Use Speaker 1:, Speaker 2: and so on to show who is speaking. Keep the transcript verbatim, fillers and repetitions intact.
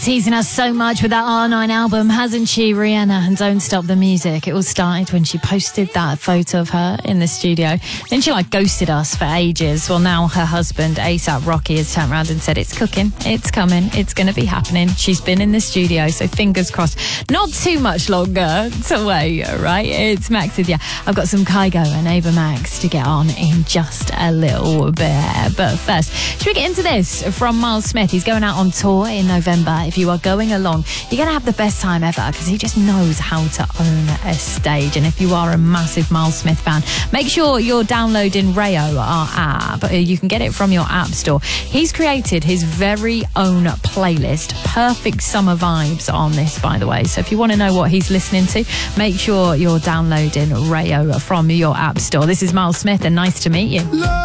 Speaker 1: Teasing us so much with that R nine album, hasn't she, Rihanna? And Don't Stop the Music. It all started when she posted that photo of her in the studio. Then she like ghosted us for ages. Well, now her husband, ASAP Rocky, has turned around and said it's cooking, it's coming, it's going to be happening. She's been in the studio, so fingers crossed. Not too much longer to wait, right? It's Max with you. I've got some Kygo and Ava Max to get on in just a little bit. But first, should we get into this from Miles Smith? He's going out on tour in November. If you are going along, you're going to have the best time ever because he just knows how to own a stage. And if you are a massive Miles Smith fan, make sure you're downloading Rayo, our app. You can get it from your app store. He's created his very own playlist, perfect summer vibes on this, by the way. So if you want to know what he's listening to, make sure you're downloading Rayo from your app store. This is Miles Smith, and nice to meet you.